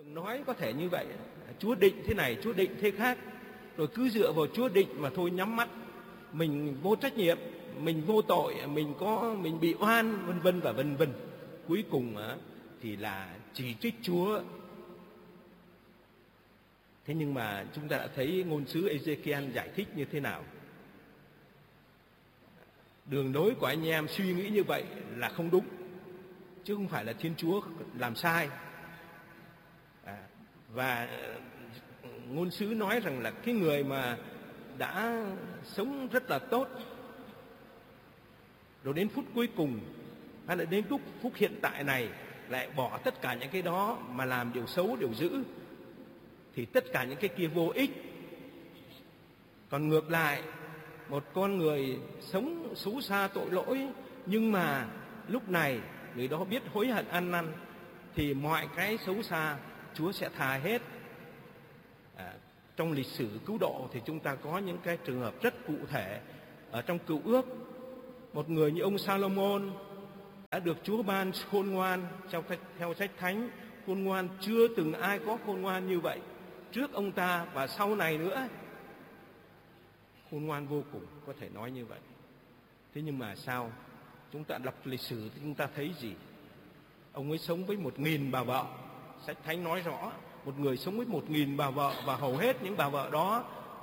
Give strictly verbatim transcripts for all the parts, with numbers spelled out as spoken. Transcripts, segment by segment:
nói có thể như vậy, Chúa định thế này, Chúa định thế khác, rồi cứ dựa vào Chúa định mà thôi, nhắm mắt, mình vô trách nhiệm, mình vô tội, mình có mình bị oan, vân vân và vân vân. Cuối cùng thì là chỉ trích Chúa. Thế nhưng mà chúng ta đã thấy ngôn sứ Ê-giê-ki-el giải thích như thế nào. Đường lối của anh em suy nghĩ như vậy là không đúng, chứ không phải là Thiên Chúa làm sai. À, và ngôn sứ nói rằng là cái người mà đã sống rất là tốt, rồi đến phút cuối cùng hay là đến lúc phút hiện tại này lại bỏ tất cả những cái đó mà làm điều xấu, điều dữ, thì tất cả những cái kia vô ích. Còn ngược lại, một con người sống xấu xa tội lỗi, nhưng mà lúc này người đó biết hối hận ăn năn, thì mọi cái xấu xa Chúa sẽ tha hết. À, trong lịch sử cứu độ thì chúng ta có những cái trường hợp rất cụ thể. Ở trong Cựu Ước, một người như ông Salomon đã được Chúa ban khôn ngoan. Theo, theo sách Thánh, khôn ngoan chưa từng ai có khôn ngoan như vậy trước ông ta và sau này nữa. Khôn ngoan vô cùng, có thể nói như vậy. Thế nhưng mà sao? Chúng ta đọc lịch sử thì chúng ta thấy gì? Ông ấy sống với một nghìn bà vợ. Sách Thánh nói rõ, một người sống với một nghìn bà vợ, và hầu hết những bà vợ đó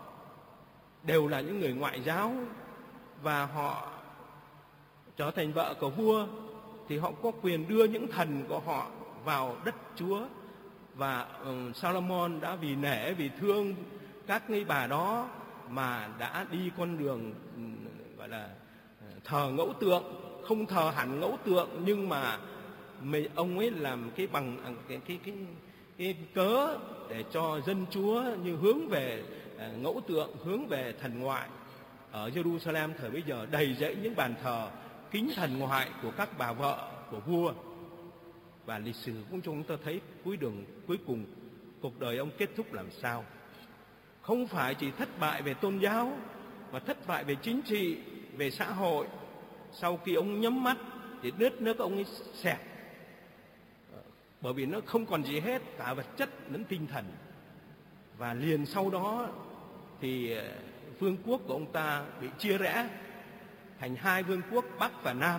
đều là những người ngoại giáo, và họ trở thành vợ của vua, thì họ có quyền đưa những thần của họ vào đất Chúa. Và um, Salomon đã vì nể, vì thương các cái bà đó mà đã đi con đường um, gọi là thờ ngẫu tượng, không thờ hẳn ngẫu tượng, nhưng mà mình, ông ấy làm cái bằng cái cái cái, cái cớ để cho dân Chúa như hướng về uh, ngẫu tượng, hướng về thần ngoại. Ở Jerusalem thời bấy giờ đầy dẫy những bàn thờ kính thần ngoại của các bà vợ của vua. Và lịch sử cũng cho chúng ta thấy cuối đường cuối cùng cuộc đời ông kết thúc làm sao. Không phải chỉ thất bại về tôn giáo, mà thất bại về chính trị, về xã hội. Sau khi ông nhắm mắt thì đất nước ông ấy xẹp, bởi vì nó không còn gì hết, cả vật chất lẫn tinh thần. Và liền sau đó thì vương quốc của ông ta bị chia rẽ thành hai vương quốc Bắc và Nam.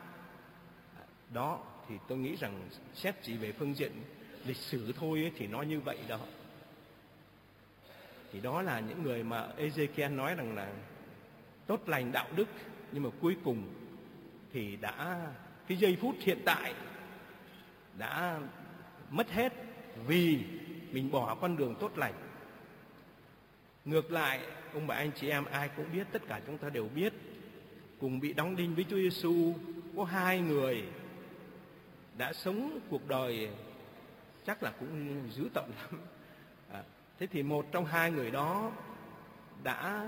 Đó thì tôi nghĩ rằng xét chỉ về phương diện lịch sử thôi ấy, thì nó như vậy đó. Thì đó là những người mà Ê-giê-ki-el nói rằng là tốt lành đạo đức, nhưng mà cuối cùng thì đã cái giây phút hiện tại đã mất hết vì mình bỏ con đường tốt lành. Ngược lại, ông bà anh chị em ai cũng biết, tất cả chúng ta đều biết, cùng bị đóng đinh với Chúa Giêsu có hai người đã sống cuộc đời chắc là cũng dữ tợn lắm. À, thế thì một trong hai người đó đã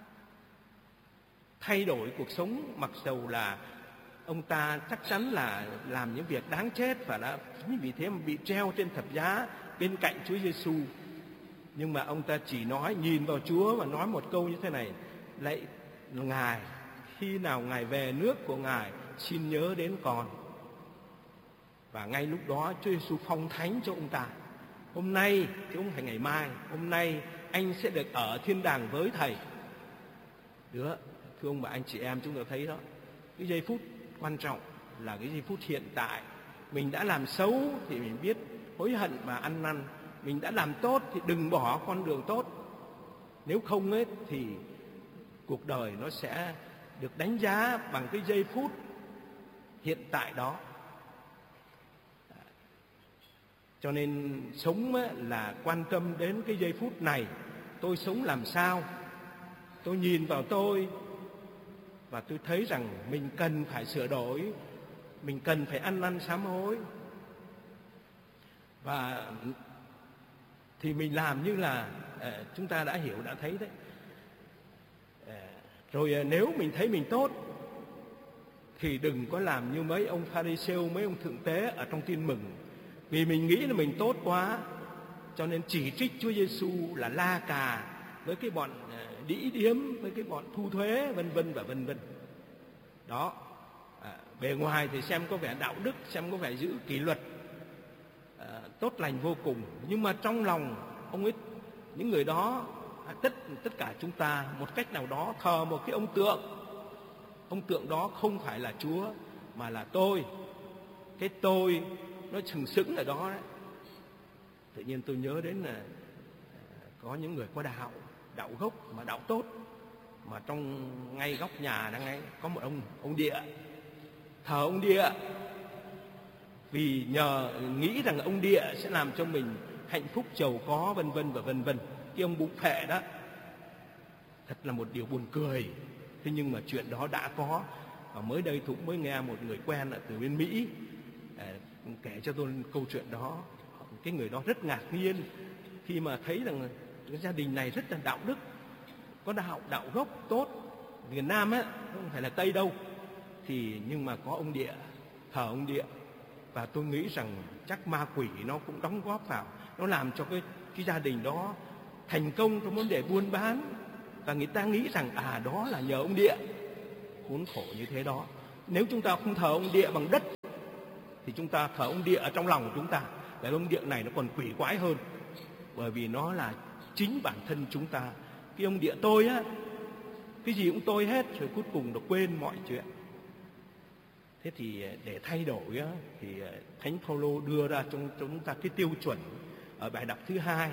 thay đổi cuộc sống, mặc dầu là ông ta chắc chắn là làm những việc đáng chết và đã vì thế mà bị treo trên thập giá bên cạnh Chúa Giêsu. Nhưng mà ông ta chỉ nói, nhìn vào Chúa và nói một câu như thế này: lạy Ngài, khi nào Ngài về nước của Ngài, xin nhớ đến con. Và ngay lúc đó Chúa Giêsu phong thánh cho ông ta. Hôm nay chứ không phải ngày mai, hôm nay anh sẽ được ở thiên đàng với Thầy. Đứa thưa ông bà anh chị em, chúng ta thấy đó, cái giây phút quan trọng là cái giây phút hiện tại. Mình đã làm xấu thì mình biết hối hận và ăn năn. Mình đã làm tốt thì đừng bỏ con đường tốt. Nếu không ấy thì cuộc đời nó sẽ được đánh giá bằng cái giây phút hiện tại đó. Cho nên sống là quan tâm đến cái giây phút này. Tôi sống làm sao? Tôi nhìn vào tôi và tôi thấy rằng mình cần phải sửa đổi, mình cần phải ăn năn sám hối. Và thì mình làm như là à, chúng ta đã hiểu, đã thấy đấy. À, rồi à, nếu mình thấy mình tốt thì đừng có làm như mấy ông Pha-ri-sêu, mấy ông thượng tế ở trong Tin Mừng. Vì mình nghĩ là mình tốt quá, cho nên chỉ trích Chúa Giêsu là la cà với cái bọn uh, đĩ điếm, với cái bọn thu thuế, vân vân và vân vân. Đó, à, bề ngoài thì xem có vẻ đạo đức, xem có vẻ giữ kỷ luật, à, tốt lành vô cùng, nhưng mà trong lòng ông ấy, những người đó, tất tất cả chúng ta một cách nào đó thờ một cái ông tượng. Ông tượng đó không phải là Chúa mà là tôi. Cái tôi nó sừng sững ở đó đấy. Tự nhiên tôi nhớ đến là có những người có đạo, đạo gốc mà đạo tốt, mà trong ngay góc nhà đang ngay có một ông ông địa, thờ ông địa, vì nhờ nghĩ rằng ông địa sẽ làm cho mình hạnh phúc giàu có vân vân và vân vân. Cái ông bụng phệ đó, thật là một điều buồn cười. Thế nhưng mà chuyện đó đã có, và mới đây tôi cũng mới nghe một người quen ở từ bên Mỹ kể cho tôi câu chuyện đó. Cái người đó rất ngạc nhiên khi mà thấy rằng cái gia đình này rất là đạo đức, có đạo đạo gốc tốt, Việt Nam á, không phải là Tây đâu, thì nhưng mà có ông địa, thờ ông địa. Và tôi nghĩ rằng chắc ma quỷ nó cũng đóng góp vào, nó làm cho cái cái gia đình đó thành công trong vấn đề buôn bán, và người ta nghĩ rằng à đó là nhờ ông địa. Khốn khổ như thế đó. Nếu chúng ta không thờ ông địa bằng đất thì chúng ta thờ ông địa ở trong lòng của chúng ta. Và ông địa này nó còn quỷ quái hơn, bởi vì nó là chính bản thân chúng ta. Cái ông địa tôi á, cái gì cũng tôi hết, rồi cuối cùng nó quên mọi chuyện. Thế thì để thay đổi á, thì Thánh Phaolô đưa ra trong chúng ta cái tiêu chuẩn ở bài đọc thứ hai.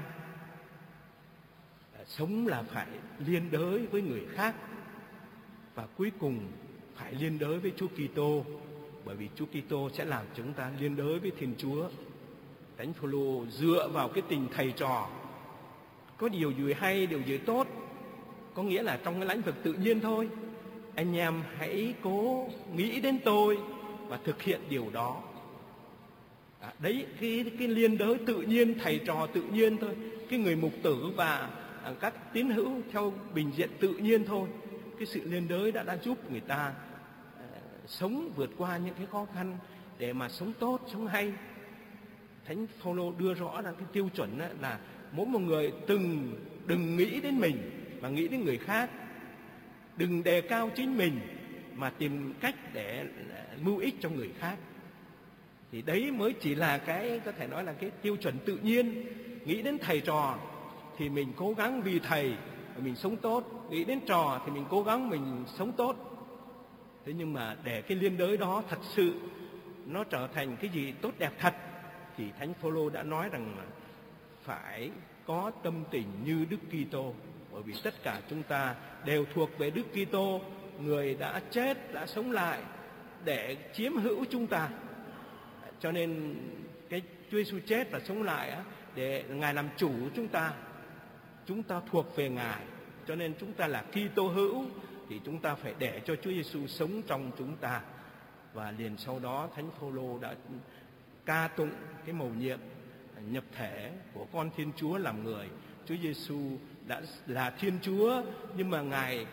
Sống là phải liên đới với người khác, và cuối cùng phải liên đới với Chúa Kitô, bởi vì Chúa Kitô sẽ làm chúng ta liên đới với Thiên Chúa. Thánh Phaolô dựa vào cái tình thầy trò, có điều gì hay, điều gì tốt, có nghĩa là trong cái lĩnh vực tự nhiên thôi. Anh em hãy cố nghĩ đến tôi và thực hiện điều đó. À, đấy, cái, cái liên đới tự nhiên, thầy trò tự nhiên thôi. Cái người mục tử và à, các tín hữu theo bình diện tự nhiên thôi. Cái sự liên đới đã, đã giúp người ta à, sống vượt qua những cái khó khăn để mà sống tốt, sống hay. Thánh Phaolô đưa rõ ra cái tiêu chuẩn là mỗi một người từng đừng nghĩ đến mình mà nghĩ đến người khác. Đừng đề cao chính mình mà tìm cách để mưu ích cho người khác. Thì đấy mới chỉ là cái có thể nói là cái tiêu chuẩn tự nhiên. Nghĩ đến thầy trò thì mình cố gắng vì thầy mà mình sống tốt. Nghĩ đến trò thì mình cố gắng mình sống tốt. Thế nhưng mà để cái liên đới đó thật sự nó trở thành cái gì tốt đẹp thật, thì Thánh Phaolô đã nói rằng là phải có tâm tình như Đức Kitô. Bởi vì tất cả chúng ta đều thuộc về Đức Kitô, người đã chết, đã sống lại để chiếm hữu chúng ta. Cho nên cái Chúa Giêsu chết và sống lại á, để Ngài làm chủ chúng ta. Chúng ta thuộc về Ngài, cho nên chúng ta là Kitô hữu, thì chúng ta phải để cho Chúa Giêsu sống trong chúng ta. Và liền sau đó Thánh Phaolô đã ca tụng cái mầu nhiệm nhập thể của con Thiên Chúa làm người. Chúa Giêsu đã là Thiên Chúa, nhưng mà Ngài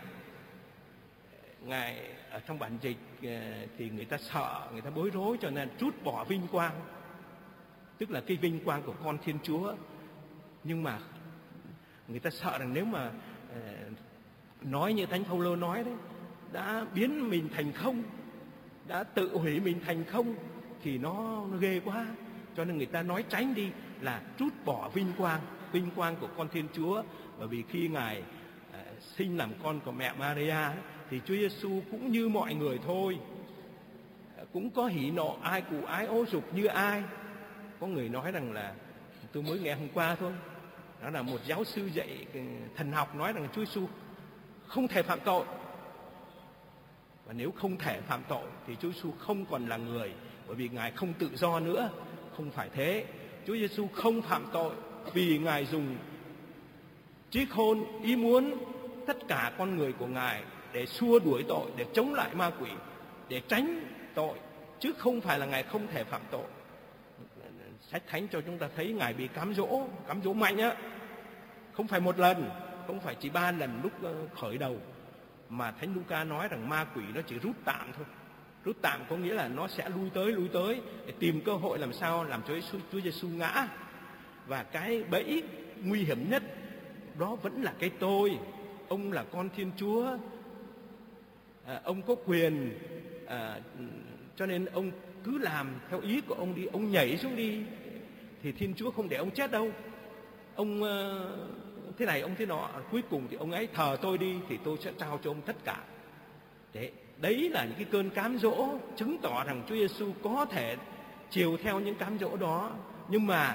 Ngài ở trong bản dịch thì người ta sợ, người ta bối rối, cho nên trút bỏ vinh quang, tức là cái vinh quang của con Thiên Chúa. Nhưng mà người ta sợ rằng nếu mà nói như Thánh Phaolô nói đấy, đã biến mình thành không, đã tự hủy mình thành không, thì nó, nó ghê quá. Cho nên người ta nói tránh đi là trút bỏ vinh quang, vinh quang của con Thiên Chúa. Bởi vì khi Ngài à, sinh làm con của mẹ Maria thì Chúa Giêsu cũng như mọi người thôi, cũng có hỉ nộ ai cụ ái ố dục như ai. Có người nói rằng là, tôi mới nghe hôm qua thôi, đó là một giáo sư dạy thần học nói rằng Chúa Giêsu không thể phạm tội. Và nếu không thể phạm tội thì Chúa Giêsu không còn là người, bởi vì Ngài không tự do nữa. Không phải thế. Chúa Giêsu không phạm tội vì Ngài dùng trí khôn, ý muốn, tất cả con người của Ngài để xua đuổi tội, để chống lại ma quỷ, để tránh tội, chứ không phải là Ngài không thể phạm tội. Sách Thánh cho chúng ta thấy Ngài bị cám dỗ, cám dỗ mạnh á, không phải một lần, không phải chỉ ba lần lúc khởi đầu, mà Thánh Luca nói rằng ma quỷ nó chỉ rút tạm thôi. Rút tạm có nghĩa là nó sẽ lui tới lui tới để tìm cơ hội làm sao làm cho Chúa Giêsu ngã. Và cái bẫy nguy hiểm nhất đó vẫn là cái tôi. Ông là con Thiên Chúa, à, ông có quyền, à, cho nên ông cứ làm theo ý của ông đi, ông nhảy xuống đi, thì Thiên Chúa không để ông chết đâu. Ông uh, thế này ông thế nọ, cuối cùng thì ông ấy thờ tôi đi thì tôi sẽ trao cho ông tất cả. Đấy, đấy là những cái cơn cám dỗ chứng tỏ rằng Chúa Giêsu có thể chiều theo những cám dỗ đó, nhưng mà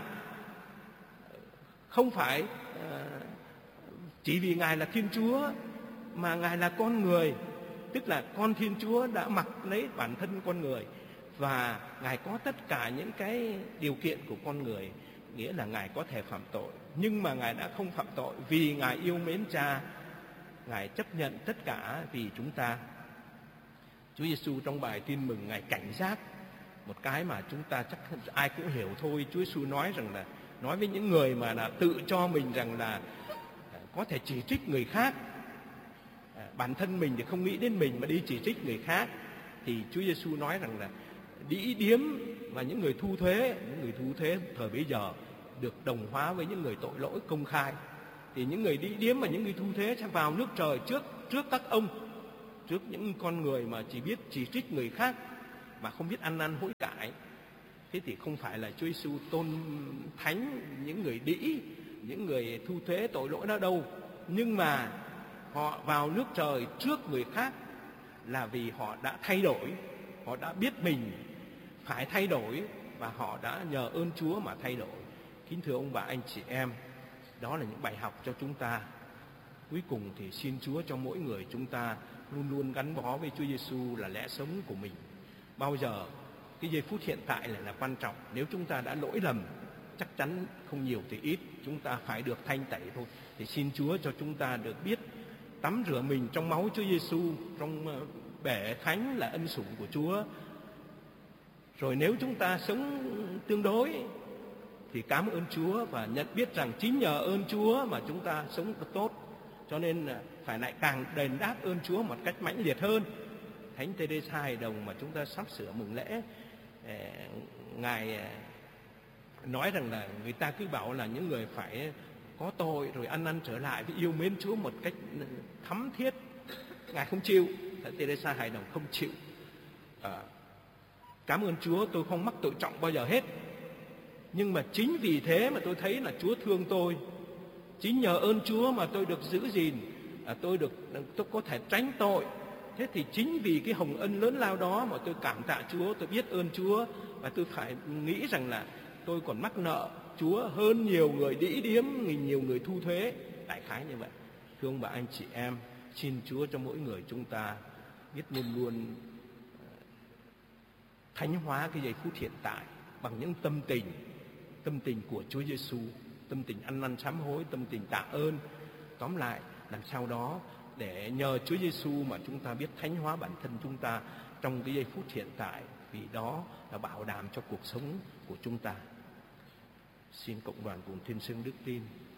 không phải uh, chỉ vì Ngài là Thiên Chúa mà Ngài là con người, tức là con Thiên Chúa đã mặc lấy bản thân con người, và Ngài có tất cả những cái điều kiện của con người, nghĩa là Ngài có thể phạm tội, nhưng mà Ngài đã không phạm tội vì Ngài yêu mến Cha. Ngài chấp nhận tất cả vì chúng ta. Chúa Giêsu trong bài Tin Mừng Ngài cảnh giác một cái mà chúng ta chắc ai cũng hiểu thôi. Chúa Giêsu nói rằng là nói với những người mà là tự cho mình rằng là có thể chỉ trích người khác, bản thân mình thì không nghĩ đến mình mà đi chỉ trích người khác, thì Chúa Giêsu nói rằng là đĩ điếm và những người thu thuế, những người thu thuế thời bấy giờ được đồng hóa với những người tội lỗi công khai. Thì những người đĩ điếm và những người thu thuế sẽ vào nước trời trước trước các ông, trước những con người mà chỉ biết chỉ trích người khác mà không biết ăn năn hối cải. Thế thì không phải là Chúa Giêsu tôn thánh những người đĩ, những người thu thuế tội lỗi đó đâu, nhưng mà họ vào nước trời trước người khác là vì họ đã thay đổi, họ đã biết mình phải thay đổi và họ đã nhờ ơn Chúa mà thay đổi. Kính thưa ông bà anh chị em, đó là những bài học cho chúng ta. Cuối cùng thì xin Chúa cho mỗi người chúng ta luôn luôn gắn bó với Chúa Giêsu là lẽ sống của mình. Bao giờ cái giây phút hiện tại lại là quan trọng. Nếu chúng ta đã lỗi lầm, chắc chắn không nhiều thì ít, chúng ta phải được thanh tẩy thôi. Thì xin Chúa cho chúng ta được biết tắm rửa mình trong máu Chúa Giêsu, trong bể thánh là ân sủng của Chúa. Rồi nếu chúng ta sống tương đối thì cảm ơn Chúa và nhận biết rằng chính nhờ ơn Chúa mà chúng ta sống tốt. Cho nên phải lại càng đền đáp ơn Chúa một cách mãnh liệt hơn. Thánh Teresa Hài Đồng mà chúng ta sắp sửa mừng lễ, Ngài nói rằng là người ta cứ bảo là những người phải có tội rồi ăn năn trở lại với yêu mến Chúa một cách thắm thiết. Ngài không chịu, Thánh Teresa Hài Đồng không chịu. À, cảm ơn Chúa tôi không mắc tội trọng bao giờ hết, nhưng mà chính vì thế mà tôi thấy là Chúa thương tôi. Chính nhờ ơn Chúa mà tôi được giữ gìn, à, tôi được tôi có thể tránh tội. Thế thì chính vì cái hồng ân lớn lao đó mà tôi cảm tạ Chúa, tôi biết ơn Chúa, và tôi phải nghĩ rằng là tôi còn mắc nợ Chúa hơn nhiều người đĩ điếm, nhiều người thu thuế. Đại khái như vậy. Thưa ông bà anh chị em, xin Chúa cho mỗi người chúng ta biết luôn luôn thánh hóa cái giây phút hiện tại bằng những tâm tình, tâm tình của Chúa Giêsu, tâm tình ăn năn sám hối, tâm tình tạ ơn. Tóm lại, làm sao đó để nhờ Chúa Giêsu mà chúng ta biết thánh hóa bản thân chúng ta trong cái giây phút hiện tại, vì đó là bảo đảm cho cuộc sống của chúng ta. Xin cộng đoàn cùng Thiên Sương Đức Tin